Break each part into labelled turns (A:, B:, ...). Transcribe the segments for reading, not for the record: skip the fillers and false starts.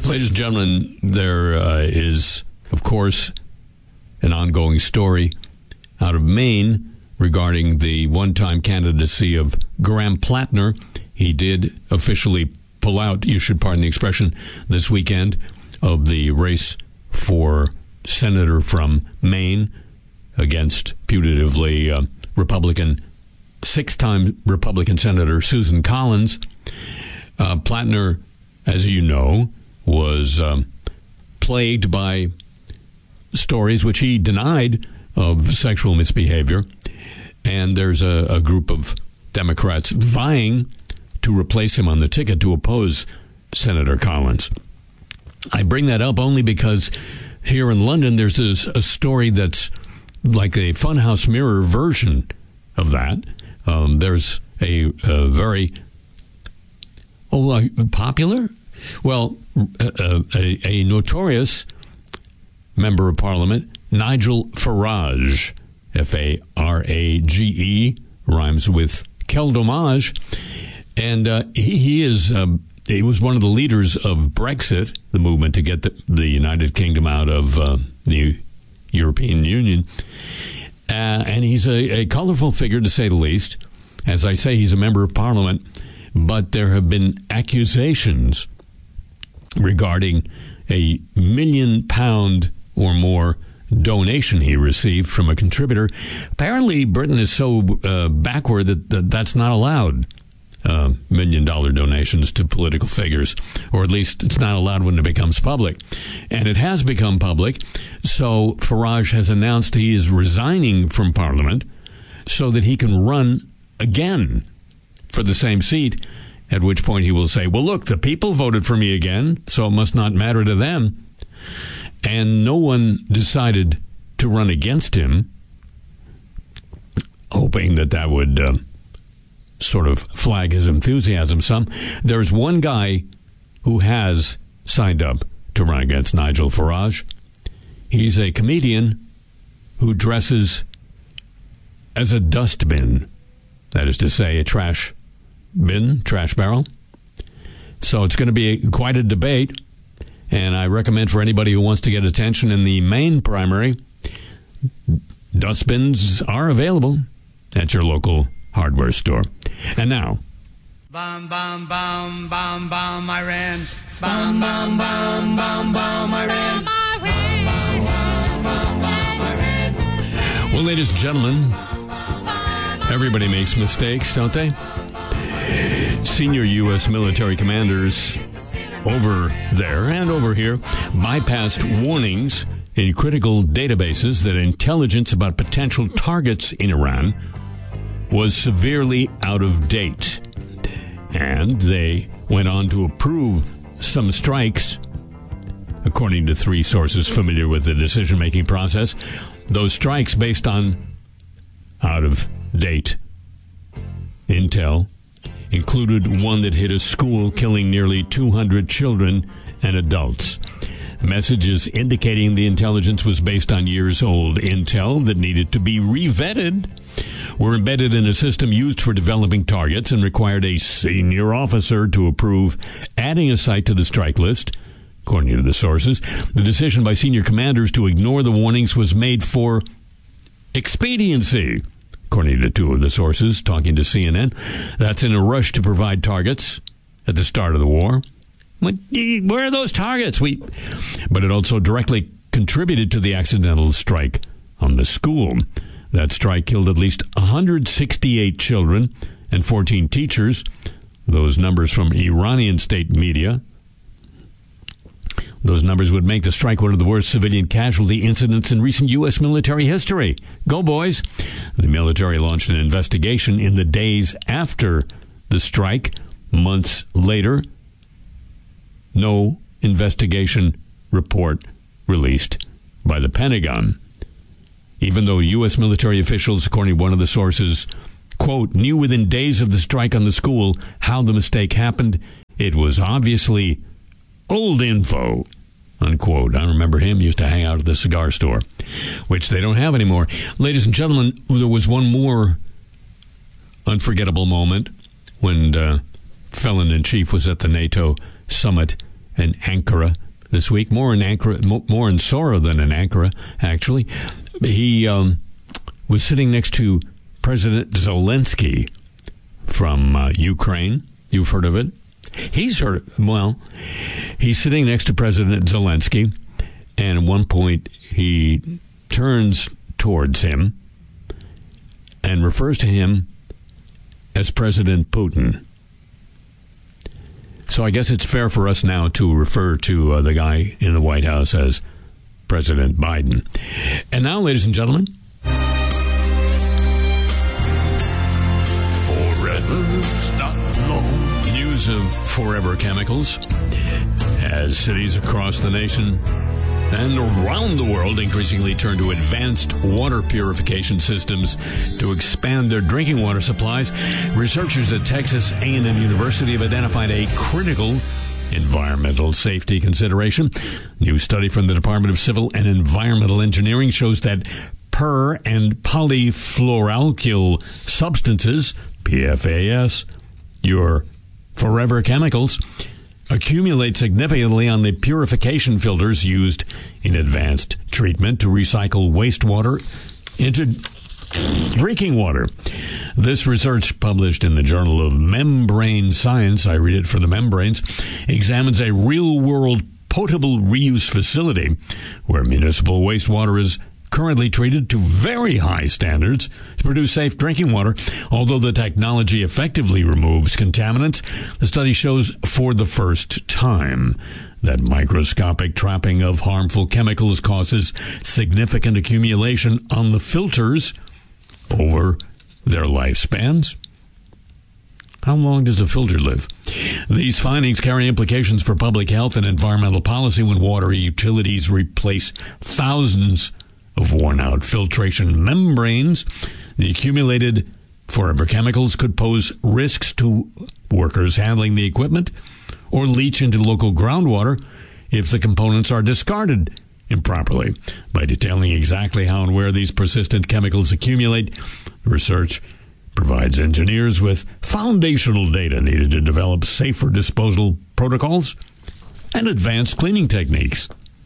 A: Ladies and gentlemen, there is, of course, an ongoing story out of Maine regarding the one-time candidacy of Graham Plattner. He did officially pull out, you should pardon the expression, this weekend of the race for senator from Maine against putatively Republican, six-time Republican Senator Susan Collins. Plattner, as you know, was plagued by stories which he denied of sexual misbehavior, and there's a group of Democrats vying to replace him on the ticket to oppose Senator Collins. I bring that up only because here in London there's a story that's like a Funhouse Mirror version of that. There's a very popular? Well, a notorious member of Parliament, Nigel Farage, Farage, rhymes with quel dommage, and he was one of the leaders of Brexit, the movement to get the United Kingdom out of the European Union, and he's a colorful figure, to say the least. As I say, he's a member of Parliament, but there have been accusations regarding a £1 million or more donation he received from a contributor. Apparently, Britain is so backward that that's not allowed, $1 million donations to political figures, or at least it's not allowed when it becomes public. And it has become public, so Farage has announced he is resigning from Parliament so that he can run again for the same seat, at which point he will say, well, look, the people voted for me again, so it must not matter to them. And no one decided to run against him, hoping that would sort of flag his enthusiasm some. There's one guy who has signed up to run against Nigel Farage. He's a comedian who dresses as a dustbin, that is to say, a trash barrel. So it's going to be quite a debate, and I recommend for anybody who wants to get attention in the Maine primary, dustbins are available at your local hardware store. And now,
B: bum bum bum bum bum Iran, bum bum bum bum bum Iran, bum bum bum Iran.
A: Well, ladies and gentlemen, everybody makes mistakes, don't they? Senior U.S. military commanders over there and over here bypassed warnings in critical databases that intelligence about potential targets in Iran was severely out of date. And they went on to approve some strikes, according to three sources familiar with the decision-making process. Those strikes based on out-of-date intel included one that hit a school, killing nearly 200 children and adults. Messages indicating the intelligence was based on years-old intel that needed to be revetted were embedded in a system used for developing targets and required a senior officer to approve adding a site to the strike list. According to the sources, the decision by senior commanders to ignore the warnings was made for expediency, according to two of the sources talking to CNN. That's in a rush to provide targets at the start of the war. Where are those targets? But it also directly contributed to the accidental strike on the school. That strike killed at least 168 children and 14 teachers. Those numbers from Iranian state media. Those numbers would make the strike one of the worst civilian casualty incidents in recent U.S. military history. Go, boys. The military launched an investigation in the days after the strike. Months later, no investigation report released by the Pentagon. Even though U.S. military officials, according to one of the sources, quote, knew within days of the strike on the school how the mistake happened, it was obviously old info, unquote. I remember him used to hang out at the cigar store, which they don't have anymore. Ladies and gentlemen, there was one more unforgettable moment when Felon-in-Chief was at the NATO summit in Ankara this week. More in Sora than in Ankara, actually. He was sitting next to President Zelensky from Ukraine. You've heard of it? He's heard it. Well, he's sitting next to President Zelensky, and at one point he turns towards him and refers to him as President Putin. So I guess it's fair for us now to refer to the guy in the White House as President Biden. And now, ladies and gentlemen, Forever's Not Long. News of Forever Chemicals as cities across the nation and around the world increasingly turn to advanced water purification systems to expand their drinking water supplies. Researchers at Texas A&M University have identified a critical environmental safety consideration. New study from the Department of Civil and Environmental Engineering shows that per- and polyfluoroalkyl substances, PFAS, your forever chemicals, accumulate significantly on the purification filters used in advanced treatment to recycle wastewater into drinking water. This research, published in the Journal of Membrane Science, I read it for the membranes, examines a real-world potable reuse facility where municipal wastewater is currently treated to very high standards to produce safe drinking water. Although the technology effectively removes contaminants, the study shows for the first time that microscopic trapping of harmful chemicals causes significant accumulation on the filters over their lifespans. How long does a filter live? These findings carry implications for public health and environmental policy when water utilities replace thousands of worn-out filtration membranes. The accumulated forever chemicals could pose risks to workers handling the equipment or leach into local groundwater if the components are discarded improperly. By detailing exactly how and where these persistent chemicals accumulate, research provides engineers with foundational data needed to develop safer disposal protocols and advanced cleaning techniques.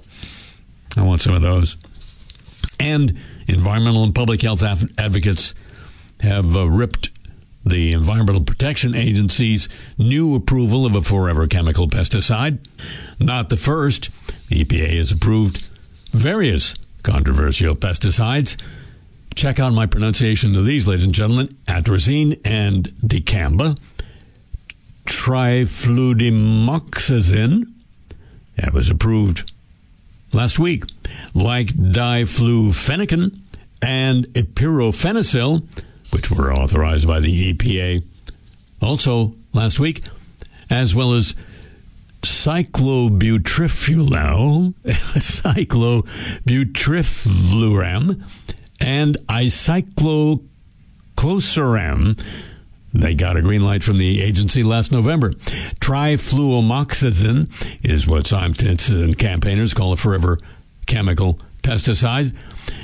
A: I want some of those. And environmental and public health advocates have ripped the Environmental Protection Agency's new approval of a forever chemical pesticide. Not the first. The EPA has approved various controversial pesticides. Check out my pronunciation of these, ladies and gentlemen. Atrazine and dicamba. Trifludimoxazine. That was approved last week. Like diflufenicin and epirofenicil, which were authorized by the EPA also last week, as well as cyclobutyrifuram and icyclocloceram. They got a green light from the agency last November. Trifluomoxazine is what scientists and campaigners call a forever chemical pesticide.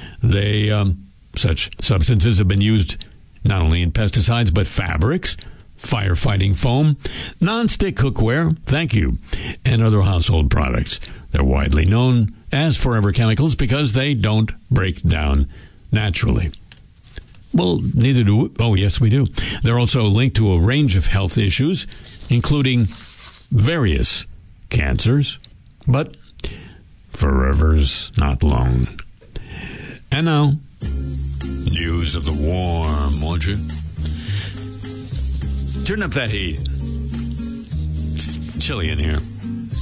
A: Such substances have been used not only in pesticides, but fabrics, firefighting foam, non-stick cookware, thank you, and other household products. They're widely known as forever chemicals because they don't break down naturally. Well, neither do we. Oh, yes, we do. They're also linked to a range of health issues, including various cancers. But forever's not long. And now, news of the warm, won't you? Turn up that heat. It's chilly in here.